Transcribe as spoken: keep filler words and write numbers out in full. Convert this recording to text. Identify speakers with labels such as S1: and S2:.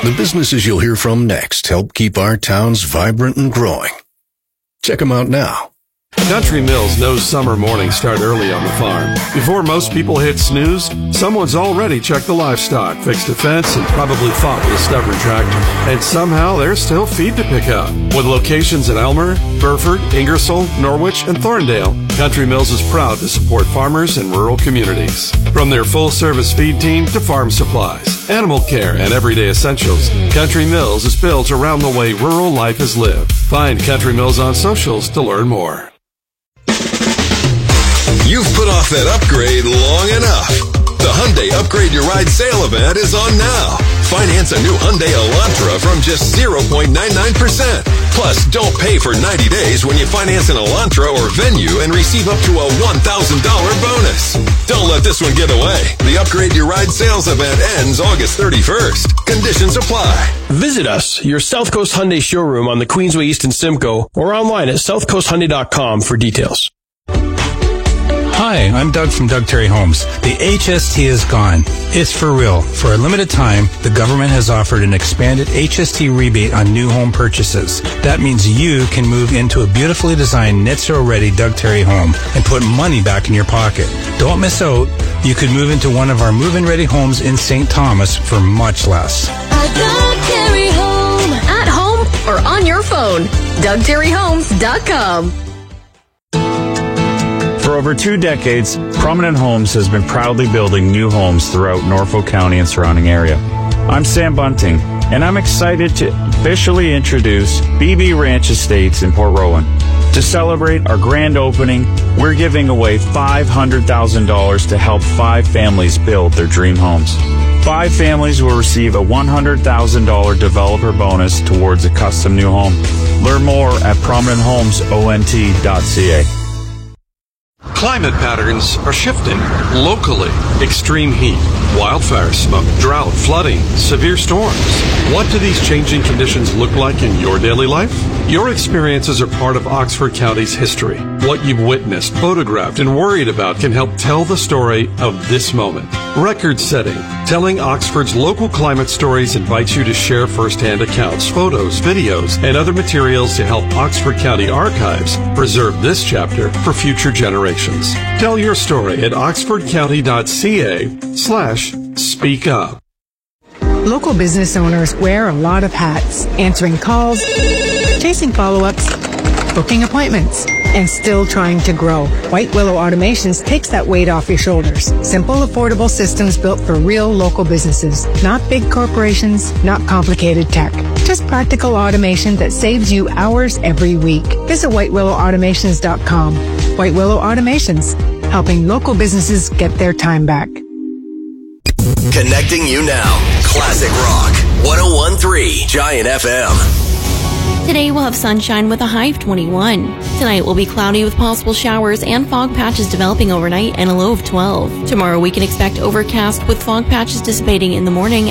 S1: The businesses you'll hear from next help keep our towns vibrant and growing. Check them out now.
S2: Country Mills knows summer mornings start early on the farm. Before most people hit snooze, someone's already checked the livestock, fixed a fence, and probably fought with a stubborn tractor. And somehow there's still feed to pick up. With locations in Elmer, Burford, Ingersoll, Norwich, and Thorndale, Country Mills is proud to support farmers in rural communities. From their full-service feed team to farm supplies, animal care, and everyday essentials, Country Mills is built around the way rural life is lived. Find Country Mills on socials to learn more.
S3: You've put off that upgrade long enough. The Hyundai Upgrade Your Ride sale event is on now. Finance a new Hyundai Elantra from just zero point nine nine percent. Plus, don't pay for ninety days when you finance an Elantra or Venue and receive up to a one thousand dollars bonus. Don't let this one get away. The Upgrade Your Ride sales event ends August thirty-first. Conditions apply.
S4: Visit us, your South Coast Hyundai showroom on the Queensway East in Simcoe, or online at south coast hyundai dot com for details.
S5: Hi, I'm Doug from Doug Terry Homes. The H S T is gone. It's for real. For a limited time, the government has offered an expanded H S T rebate on new home purchases. That means you can move into a beautifully designed net zero ready Doug Terry home and put money back in your pocket. Don't miss out. You could move into one of our move-in ready homes in Saint Thomas for much less.
S6: A Doug Terry home. At home or on your phone. Doug Terry Homes dot com.
S7: For over two decades, Prominent Homes has been proudly building new homes throughout Norfolk County and surrounding area. I'm Sam Bunting, and I'm excited to officially introduce B B Ranch Estates in Port Rowan. To celebrate our grand opening, we're giving away five hundred thousand dollars to help five families build their dream homes. Five families will receive a one hundred thousand dollars developer bonus towards a custom new home. Learn more at prominent homes O N T dot C A.
S2: Climate patterns are shifting locally. Extreme heat, wildfire smoke, drought, flooding, severe storms. What do these changing conditions look like in your daily life? Your experiences are part of Oxford County's history. What you've witnessed, photographed, and worried about can help tell the story of this moment. Record-setting, Telling Oxford's local climate stories invites you to share firsthand accounts, photos, videos, and other materials to help Oxford County Archives preserve this chapter for future generations. Tell your story at oxford county dot c a slash speak up.
S8: Local business owners wear a lot of hats, answering calls, chasing follow-ups, booking appointments, and still trying to grow. White Willow Automations takes that weight off your shoulders. Simple, affordable systems built for real local businesses. Not big corporations, not complicated tech. Just practical automation that saves you hours every week. Visit white willow automations dot com. White Willow Automations, helping local businesses get their time back.
S9: Connecting you now. Classic Rock. one oh one point three Giant F M.
S10: Today we'll have sunshine with a high of twenty-one. Tonight will be cloudy with possible showers and fog patches developing overnight and a low of twelve. Tomorrow we can expect overcast with fog patches dissipating in the morning